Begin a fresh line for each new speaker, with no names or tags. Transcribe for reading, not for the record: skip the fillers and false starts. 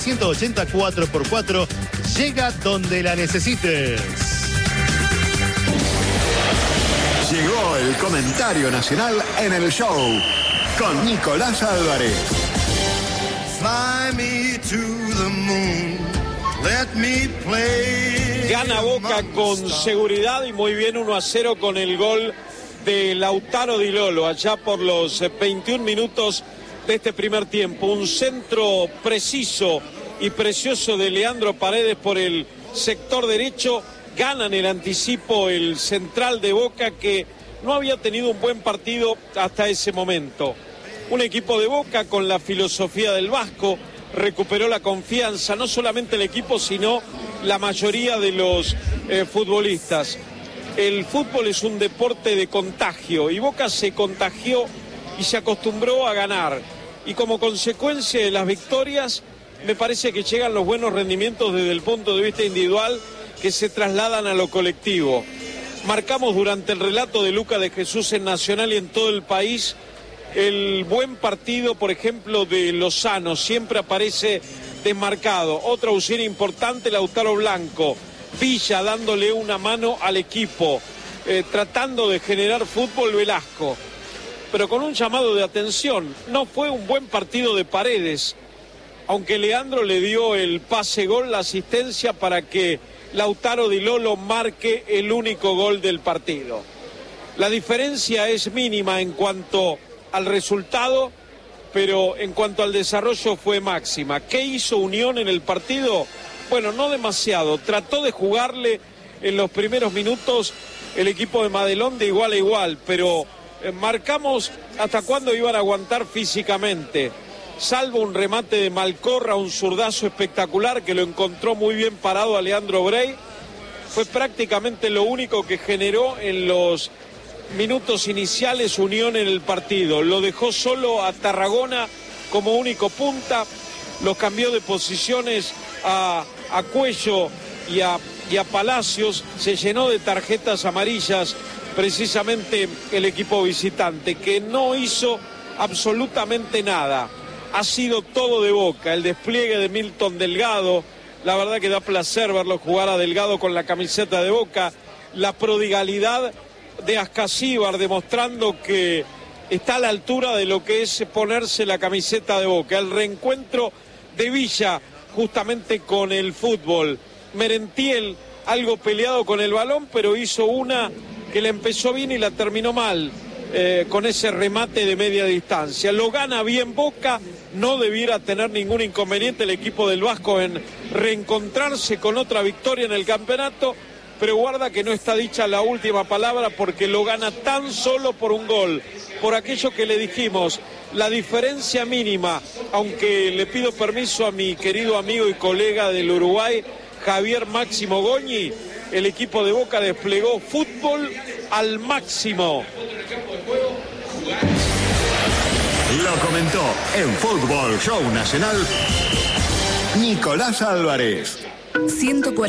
180 4x4 llega donde la necesites.
Llegó el comentario nacional en el show con Nicolás Álvarez.
Fly me to the moon, let me play.
Gana Boca con seguridad y muy bien 1-0 con el gol de Lautaro Di Lolo allá por los 21 minutos de este primer tiempo. Un centro preciso y precioso de Leandro Paredes por el sector derecho. Ganan el anticipo el central de Boca, que no había tenido un buen partido hasta ese momento. Un equipo de Boca con la filosofía del Vasco, recuperó la confianza, no solamente el equipo, sino la mayoría de los futbolistas. El fútbol es un deporte de contagio y Boca se contagió y se acostumbró a ganar. Y como consecuencia de las victorias, me parece que llegan los buenos rendimientos desde el punto de vista individual que se trasladan a lo colectivo. Marcamos durante el relato de Luca de Jesús en Nacional y en todo el país el buen partido, por ejemplo, de Lozano, siempre aparece desmarcado. Otra opción importante, Lautaro Blanco. Villa dándole una mano al equipo, tratando de generar fútbol Velasco. Pero con un llamado de atención, no fue un buen partido de Paredes, aunque Leandro le dio el pase gol, la asistencia para que Lautaro Di Lolo marque el único gol del partido. La diferencia es mínima en cuanto al resultado, pero en cuanto al desarrollo fue máxima. ¿Qué hizo Unión en el partido? Bueno, no demasiado. Trató de jugarle en los primeros minutos el equipo de Madelón de igual a igual, pero marcamos hasta cuándo iban a aguantar físicamente. Salvo un remate de Malcorra, un zurdazo espectacular que lo encontró muy bien parado a Leandro Brey. Fue prácticamente lo único que generó en los minutos iniciales Unión en el partido. Lo dejó solo a Tarragona como único punta, los cambió de posiciones a Cuello y a Palacios, se llenó de tarjetas amarillas precisamente el equipo visitante, que no hizo absolutamente nada. Ha sido todo de Boca, el despliegue de Milton Delgado, la verdad que da placer verlo jugar a Delgado con la camiseta de Boca, la prodigalidad de Ascasíbar demostrando que está a la altura de lo que es ponerse la camiseta de Boca, el reencuentro de Villa justamente con el fútbol. Merentiel algo peleado con el balón, pero hizo una que le empezó bien y la terminó mal, con ese remate de media distancia. Lo gana bien Boca, no debiera tener ningún inconveniente el equipo del Vasco en reencontrarse con otra victoria en el campeonato, pero guarda que no está dicha la última palabra porque lo gana tan solo por un gol, por aquello que le dijimos, la diferencia mínima, aunque le pido permiso a mi querido amigo y colega del Uruguay, Javier Máximo Goñi, el equipo de Boca desplegó fútbol al máximo.
Lo comentó en Fútbol Show Nacional Nicolás Álvarez.
140.